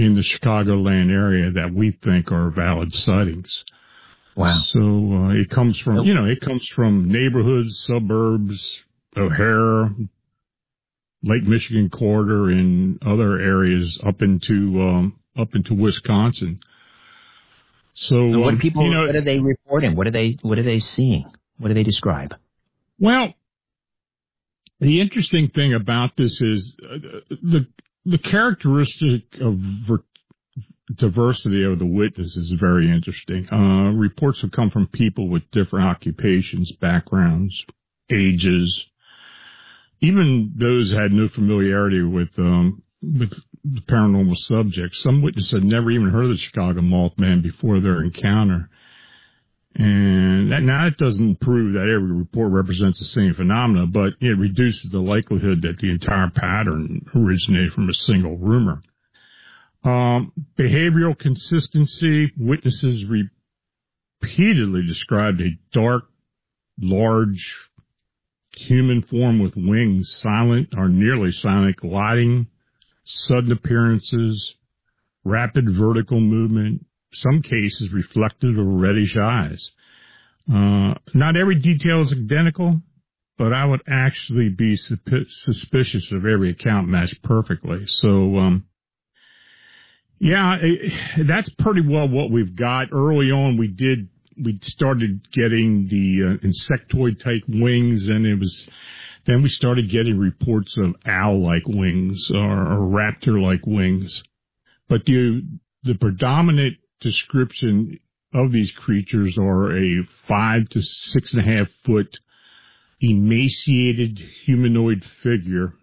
in the Chicagoland area that we think are valid sightings. Wow. So it comes from, it comes from neighborhoods, suburbs, O'Hare, Lake Michigan corridor, and other areas up into Wisconsin. So what do people, what are they reporting? What are they seeing? What do they describe? Well, the interesting thing about this is the characteristic of diversity of the witnesses is very interesting. Reports have come from people with different occupations, backgrounds, ages. Even those had no familiarity with the paranormal subjects. Some witnesses had never even heard of the Chicago Mothman before their encounter. And that doesn't prove that every report represents the same phenomena, but it reduces the likelihood that the entire pattern originated from a single rumor. Behavioral consistency. Witnesses repeatedly described a dark, large human form with wings, silent or nearly silent, gliding, sudden appearances, rapid vertical movement, some cases reflective of reddish eyes. Not every detail is identical, but I would actually be suspicious of every account matched perfectly. So, that's pretty well what we've got. Early on, we started getting the insectoid type wings, and then we started getting reports of owl-like wings or raptor-like wings. But the predominant description of these creatures are a 5 to 6.5 foot emaciated humanoid figure,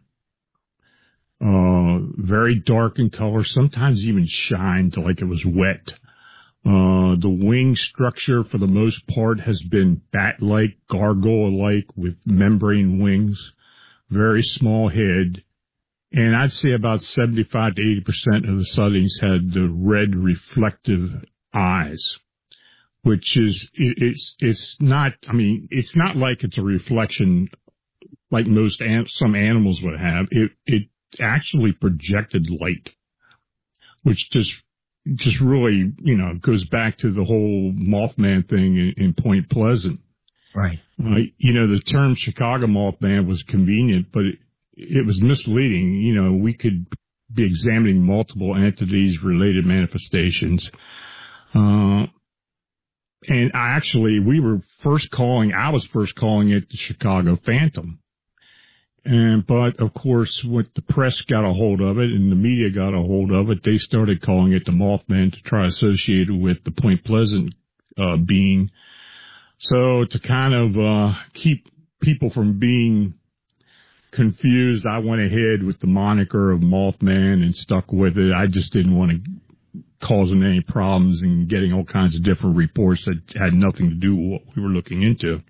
very dark in color, sometimes even shined like it was wet. The wing structure, for the most part, has been bat-like, gargoyle-like with membrane wings, very small head. And I'd say about 75 to 80% of the sightings had the red reflective eyes, which is, it's not like it's a reflection like some animals would have. It actually projected light, which just really, goes back to the whole Mothman thing in Point Pleasant. Right. The term Chicago Mothman was convenient, but it was misleading. We could be examining multiple entities, related manifestations. And I was first calling it the Chicago Phantom. But of course, when the press got a hold of it and the media got a hold of it, they started calling it the Mothman to try to associate it with the Point Pleasant being. So to kind of keep people from being confused, I went ahead with the moniker of Mothman and stuck with it. I just didn't want to cause them any problems and getting all kinds of different reports that had nothing to do with what we were looking into.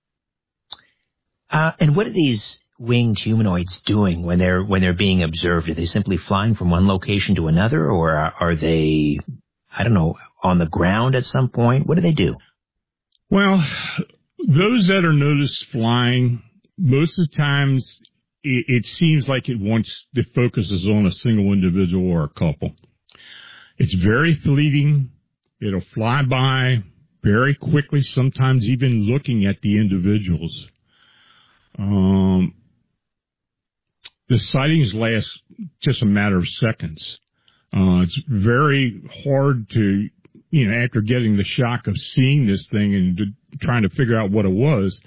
And what are these winged humanoids doing when they're being observed? Are they simply flying from one location to another, or are they, on the ground at some point? What do they do? Well, those that are noticed flying, most of the times it seems like the focus is on a single individual or a couple. It's very fleeting. It'll fly by very quickly, sometimes even looking at the individuals. The sightings last just a matter of seconds. It's very hard to, after getting the shock of seeing this thing and trying to figure out what it was,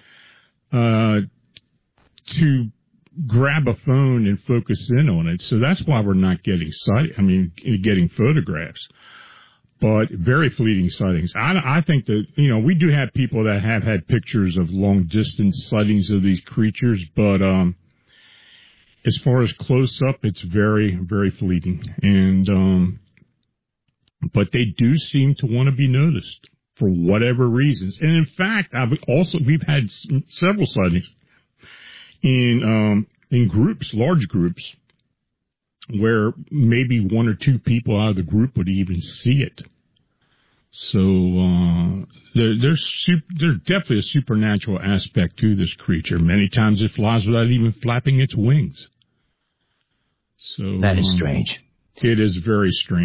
to grab a phone and focus in on it. So that's why we're not getting getting photographs. But very fleeting sightings. I think that, we do have people that have had pictures of long distance sightings of these creatures, but as far as close up, it's very, very fleeting. And but they do seem to want to be noticed for whatever reasons. And in fact, we've had several sightings in groups, large groups, where maybe one or two people out of the group would even see it. So there's definitely a supernatural aspect to this creature. Many times it flies without even flapping its wings. So that is strange. It is very strange.